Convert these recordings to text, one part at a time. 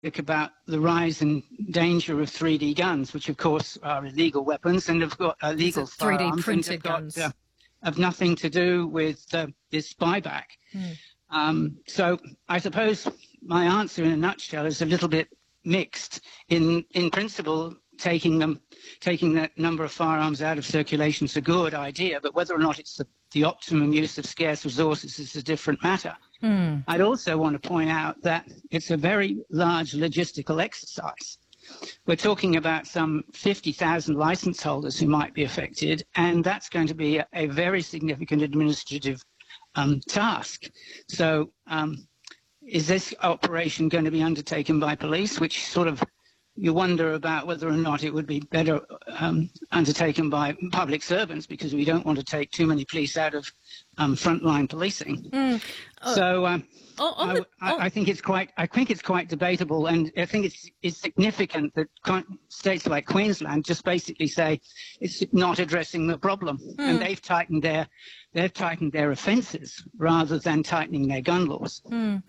about the rise and danger of 3D guns, which of course are illegal weapons and have got illegal 3D firearms printed and have guns. have nothing to do with this buyback. So I suppose my answer in a nutshell is a little bit mixed. In principle, taking that number of firearms out of circulation is a good idea, but whether or not it's the optimum use of scarce resources is a different matter. I'd also want to point out that it's a very large logistical exercise. We're talking about some 50,000 license holders who might be affected, and that's going to be a very significant administrative task. So is this operation going to be undertaken by police, which sort of you wonder about whether or not it would be better undertaken by public servants, because we don't want to take too many police out of frontline policing. So I think it's quite debatable, and I think it's significant that states like Queensland just basically say it's not addressing the problem, and they've tightened their offences rather than tightening their gun laws.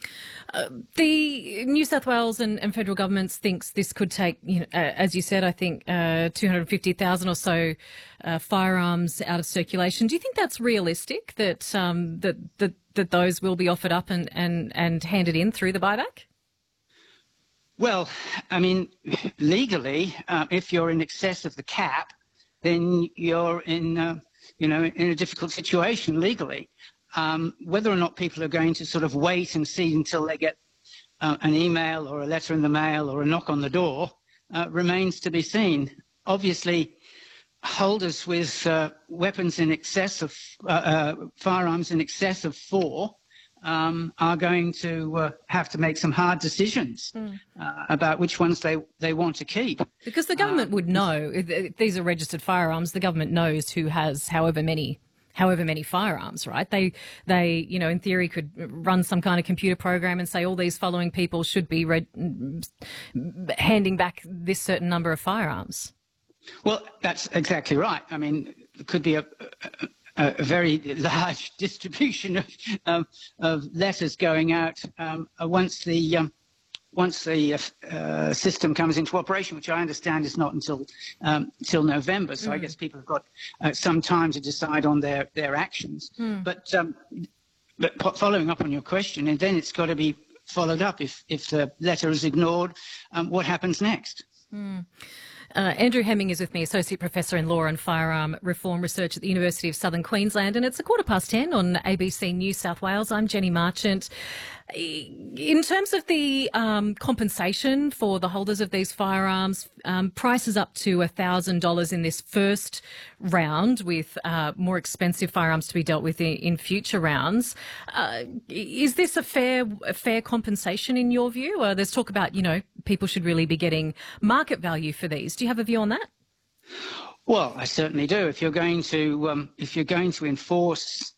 The New South Wales and federal governments thinks this could take, as you said, I think 250,000 or so firearms out of circulation. Do you think that's realistic, that that those will be offered up and handed in through the buyback? Well, I mean, legally, if you're in excess of the cap, then you're in in a difficult situation legally. Whether or not people are going to sort of wait and see until they get an email or a letter in the mail or a knock on the door remains to be seen. Obviously, holders with weapons in excess of firearms in excess of 4 are going to have to make some hard decisions about which ones they want to keep. Because the government would know, if these are registered firearms, the government knows who has however many firearms, right? They in theory could run some kind of computer program and say all these following people should be handing back this certain number of firearms. Well, that's exactly right. I mean, it could be a very large distribution of letters going out once the system comes into operation, which I understand is not until November. So I guess people have got some time to decide on their actions. But following up on your question, and then it's got to be followed up. If the letter is ignored, what happens next? Andrew Hemming is with me, Associate Professor in Law and Firearm Reform Research at the University of Southern Queensland, and it's 10:15 on ABC New South Wales. I'm Jenny Marchant. In terms of the compensation for the holders of these firearms, prices up to $1,000 in this first round, with more expensive firearms to be dealt with in future rounds. Is this a fair compensation in your view? There's talk about, people should really be getting market value for these. Do you have a view on that? Well, I certainly do. If you're going to enforce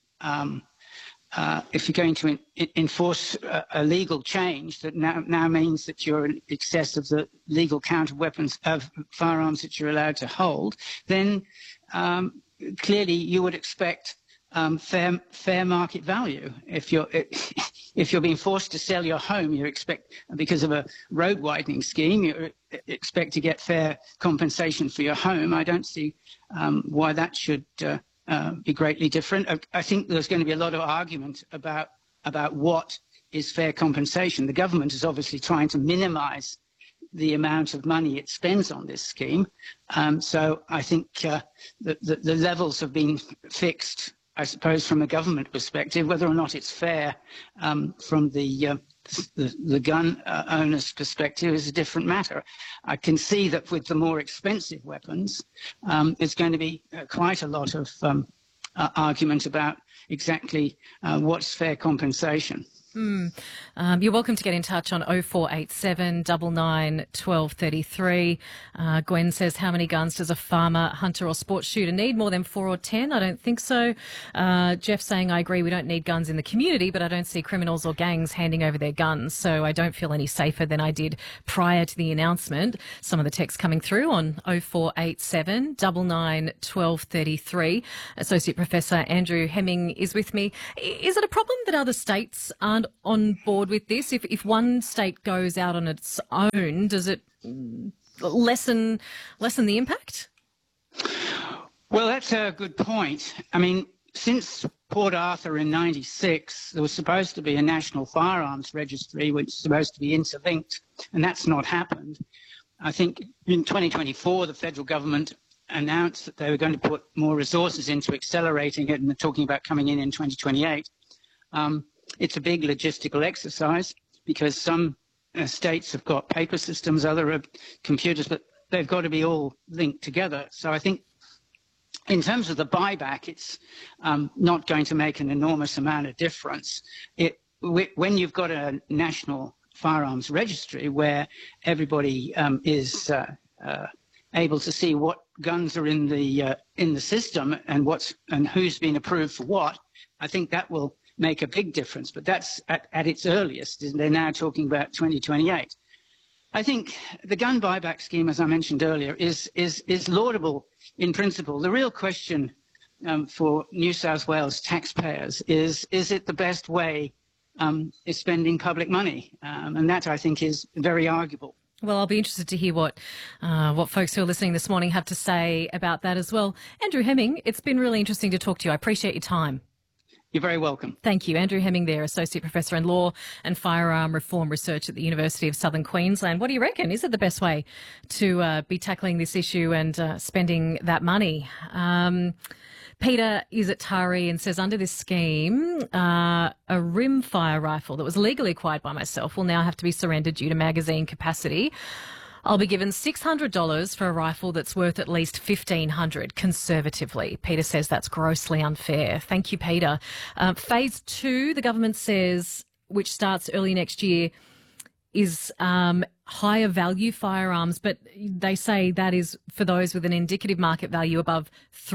a legal change that now means that you're in excess of the legal count of weapons of firearms that you're allowed to hold, then clearly you would expect fair market value. If you're being forced to sell your home, you expect, because of a road widening scheme, you expect to get fair compensation for your home. I don't see why that should be greatly different. I think there's going to be a lot of argument about what is fair compensation. The government is obviously trying to minimise the amount of money it spends on this scheme. So I think the levels have been fixed, I suppose, from a government perspective. Whether or not it's fair from the gun owner's perspective is a different matter. I can see that with the more expensive weapons, there's going to be quite a lot of argument about exactly what's fair compensation. You're welcome to get in touch on 0487 99 1233. Gwen says, how many guns does a farmer, hunter or sports shooter need? More than 4 or 10? I don't think so. Jeff saying, I agree we don't need guns in the community, but I don't see criminals or gangs handing over their guns, so I don't feel any safer than I did prior to the announcement. Some of the text coming through on 0487 99 1233. Associate Professor Andrew Hemming is with me. Is it a problem that other states aren't on board with this? If one state goes out on its own, does it lessen the impact? Well, that's a good point. I mean, since Port Arthur in '96, there was supposed to be a national firearms registry, which is supposed to be interlinked, and that's not happened. I think in 2024, the federal government announced that they were going to put more resources into accelerating it, and they're talking about coming in 2028. It's a big logistical exercise because some states have got paper systems, other are computers, but they've got to be all linked together. So I think in terms of the buyback, it's not going to make an enormous amount of difference. When you've got a national firearms registry where everybody is able to see what guns are in the system and who's been approved for what, I think that will make a big difference. But that's at its earliest. They're now talking about 2028. I think the gun buyback scheme, as I mentioned earlier, is laudable in principle. The real question for New South Wales taxpayers is it the best way is spending public money? And that, I think, is very arguable. Well, I'll be interested to hear what folks who are listening this morning have to say about that as well. Andrew Hemming, it's been really interesting to talk to you. I appreciate your time. You're very welcome. Thank you. Andrew Hemming there, Associate Professor in Law and Firearm Reform Research at the University of Southern Queensland. What do you reckon? Is it the best way to be tackling this issue and spending that money? Peter is at Tari and says, under this scheme, a rimfire rifle that was legally acquired by myself will now have to be surrendered due to magazine capacity. I'll be given $600 for a rifle that's worth at least $1,500 conservatively. Peter says that's grossly unfair. Thank you, Peter. Phase 2, the government says, which starts early next year, is higher value firearms, but they say that is for those with an indicative market value above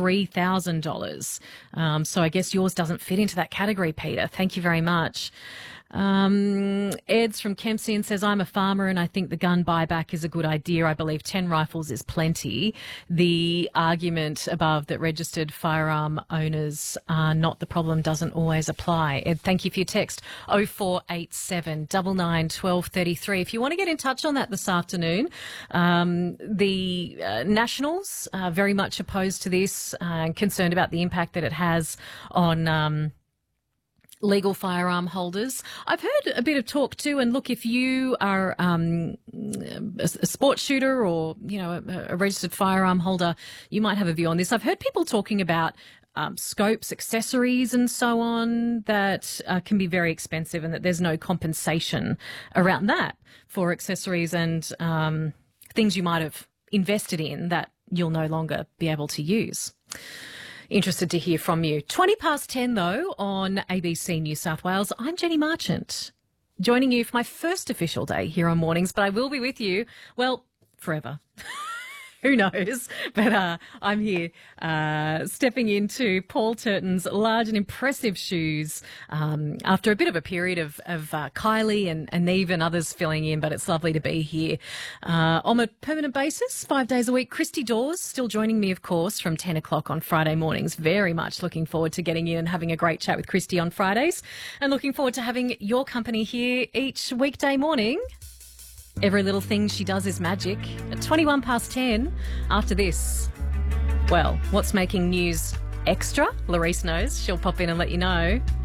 $3,000. So I guess yours doesn't fit into that category, Peter. Thank you very much. Ed's from Kempsey says, I'm a farmer and I think the gun buyback is a good idea. I believe 10 rifles is plenty. The argument above that registered firearm owners are not the problem doesn't always apply. Ed, thank you for your text 0487 99 1233. If you want to get in touch on that this afternoon, the Nationals are very much opposed to this and concerned about the impact that it has on legal firearm holders. I've heard a bit of talk too, and look, if you are a sports shooter or, a registered firearm holder, you might have a view on this. I've heard people talking about scopes, accessories and so on that can be very expensive and that there's no compensation around that for accessories and things you might have invested in that you'll no longer be able to use. Interested to hear from you. 10:20 though on ABC New South Wales. I'm Jenny Marchant, joining you for my first official day here on Mornings, but I will be with you, well, forever. Who knows? But I'm here stepping into Paul Turton's large and impressive shoes after a bit of a period of Kylie and Neve and others filling in, but it's lovely to be here on a permanent basis, 5 days a week. Christy Dawes still joining me, of course, from 10 o'clock on Friday mornings. Very much looking forward to getting in and having a great chat with Christy on Fridays and looking forward to having your company here each weekday morning. Every little thing she does is magic. At 10:21, after this, well, what's making news extra? Larice knows. She'll pop in and let you know.